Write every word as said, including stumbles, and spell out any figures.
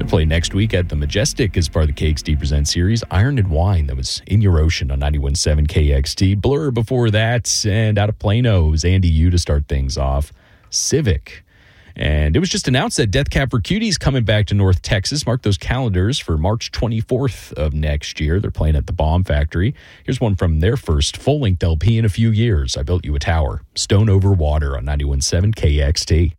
play next week at the Majestic as part of the K X T Presents series. Iron and Wine, that was In Your Ocean on ninety-one point seven K X T. Blur before that, and out of Plano was Andy U to start things off. Civic. And it was just announced that Death Cab for Cuties coming back to North Texas. Mark those calendars for March twenty-fourth of next year. They're playing at the Bomb Factory. Here's one from their first full-length L P in a few years. I Built You a Tower. Stone Over Water on ninety-one point seven K X T.